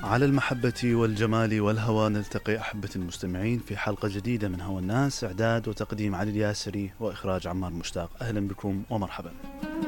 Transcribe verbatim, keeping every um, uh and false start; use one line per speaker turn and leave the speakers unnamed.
على المحبة والجمال والهوى نلتقي أحبة المستمعين في حلقة جديدة من هوى الناس. إعداد وتقديم علي الياسري وإخراج عمار مشتاق. أهلا بكم ومرحبا.